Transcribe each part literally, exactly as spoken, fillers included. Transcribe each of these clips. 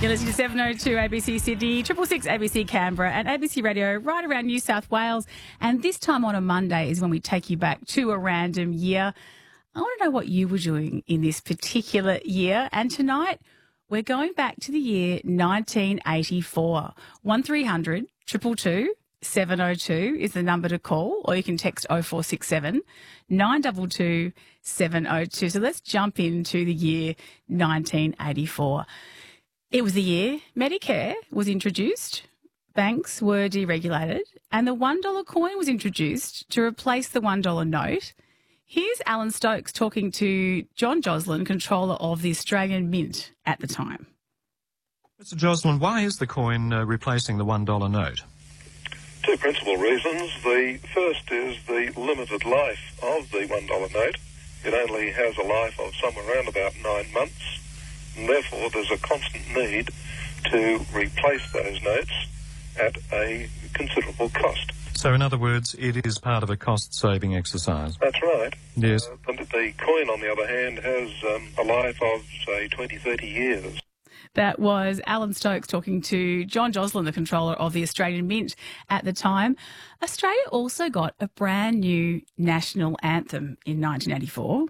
You're listening to seven oh two A B C Sydney, triple six A B C Canberra and A B C Radio right around New South Wales. And this time on a Monday is when we take you back to a random year. I want to know what you were doing in this particular year. And tonight we're going back to the year nineteen eighty-four. one three hundred two two two seven oh two is the number to call, or you can text oh four six seven nine two two seven oh two. So let's jump into the year nineteen eighty-four. It was the year Medicare was introduced, banks were deregulated, and the one dollar coin was introduced to replace the one dollar note. Here's Alan Stokes talking to John Joslin, controller of the Australian Mint at the time. Mister Joslin, why is the coin uh, replacing the one dollar note? Two principal reasons. The first is the limited life of the one dollar note. It only has a life of somewhere around about nine months, and therefore there's a constant need to replace those notes at a considerable cost. So, in other words, it is part of a cost-saving exercise. That's right. Yes. Uh, the, the coin, on the other hand, has um, a life of, say, twenty, thirty years. That was Alan Stokes talking to John Joslin, the controller of the Australian Mint at the time. Australia also got a brand new national anthem in nineteen eighty-four.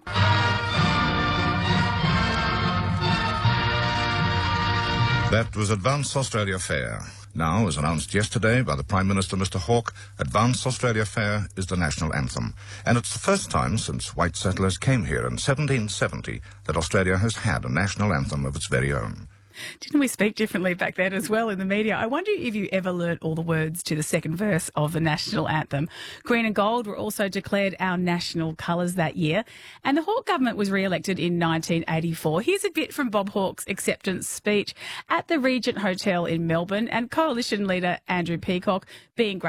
That was Advance Australia Fair. Now, as announced yesterday by the Prime Minister, Mister Hawke, Advance Australia Fair is the national anthem. And it's the first time since white settlers came here in seventeen seventy that Australia has had a national anthem of its very own. Didn't we speak differently back then as well in the media? I wonder if you ever learnt all the words to the second verse of the national anthem. Green and gold were also declared our national colours that year. And the Hawke government was re-elected in nineteen eighty-four. Here's a bit from Bob Hawke's acceptance speech at the Regent Hotel in Melbourne, and coalition leader Andrew Peacock being